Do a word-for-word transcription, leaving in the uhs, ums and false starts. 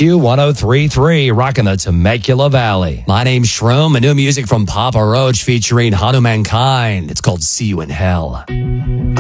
Q one oh three point three, rocking the Temecula Valley. My name's Shroom, and new music from Papa Roach featuring Hanumankind. It's called See You in Hell.